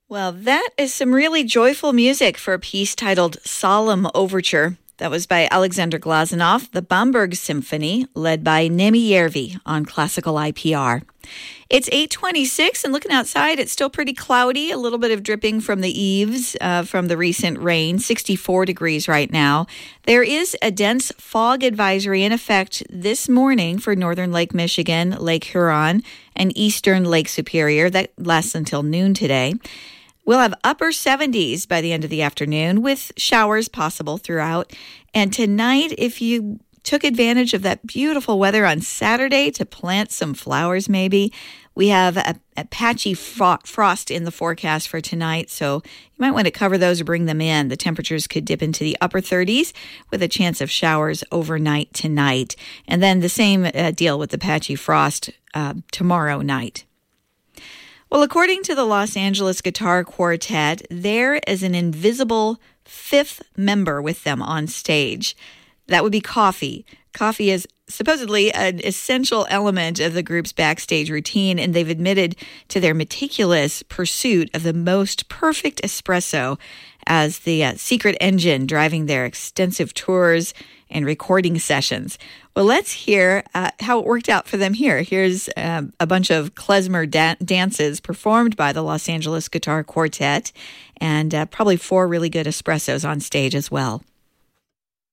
Well, that is some really joyful music for a piece titled Solemn Overture. That was by Alexander Glazunov, the Bamberg Symphony, led by Nemi Järvi on classical IPR. It's 8:26, and looking outside, it's still pretty cloudy, a little bit of dripping from the eaves from the recent rain, 64 degrees right now. There is a dense fog advisory in effect this morning for northern Lake Michigan, Lake Huron, and eastern Lake Superior. That lasts until noon today. We'll have upper 70s by the end of the afternoon with showers possible throughout. And tonight, if you took advantage of that beautiful weather on Saturday to plant some flowers maybe, we have a patchy frost in the forecast for tonight, so you might want to cover those or bring them in. The temperatures could dip into the upper 30s with a chance of showers overnight tonight. And then the same deal with the patchy frost tomorrow night. Well, according to the Los Angeles Guitar Quartet, there is an invisible fifth member with them on stage. That would be coffee. Coffee is supposedly an essential element of the group's backstage routine, and they've admitted to their meticulous pursuit of the most perfect espresso as the secret engine driving their extensive tours and recording sessions. Well, let's hear how it worked out for them here. Here's a bunch of klezmer dances performed by the Los Angeles Guitar Quartet, and probably 4 really good espressos on stage as well.